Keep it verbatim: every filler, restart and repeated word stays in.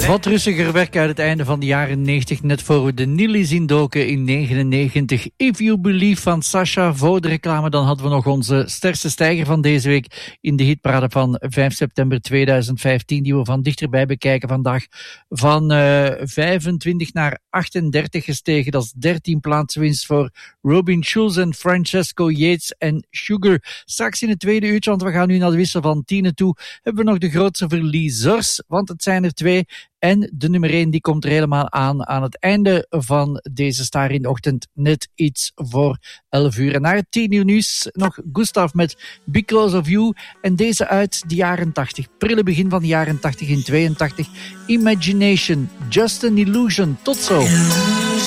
Wat rustiger werk uit het einde van de jaren negentig, net voor we de Nillies indoken in negenennegentig. If You Believe van Sasha. Voor de reclame dan hadden we nog onze sterkste stijger van deze week in de hitparade van vijf september tweeduizend vijftien, die we van dichterbij bekijken vandaag. Van uh, vijfentwintig naar achtendertig gestegen. Dat is dertien plaatsen winst voor Robin Schulz en Francesco Yates en Sugar. Straks in het tweede uurtje, want we gaan nu naar de wissel van tienen toe, hebben we nog de grootste verliezers, want het zijn er twee. En de nummer één die komt er helemaal aan aan het einde van deze Star in de Ochtend, net iets voor elf uur. En na het tien uur nieuws nog Gustav met Because of You. En deze uit de jaren tachtig, prille begin van de jaren tachtig in tweeëntachtig. Imagination, Just an Illusion. Tot zo.